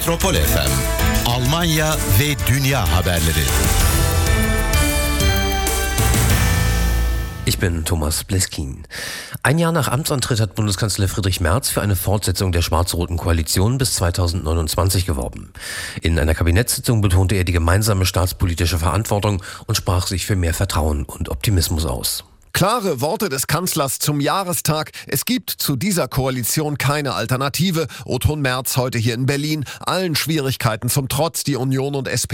Metropol FM. Almanya ve dünya haberleri. Ich bin Thomas Bleskin. Ein Jahr nach Amtsantritt hat Bundeskanzler Friedrich Merz für eine Fortsetzung der schwarz-roten Koalition bis 2029 geworben. In einer Kabinettssitzung betonte er die gemeinsame staatspolitische Verantwortung und sprach sich für mehr Vertrauen und Optimismus aus. Klare Worte des Kanzlers zum Jahrestag. Es gibt zu dieser Koalition keine Alternative. O-Ton Merz heute hier in Berlin. Allen Schwierigkeiten zum Trotz, die Union und SPD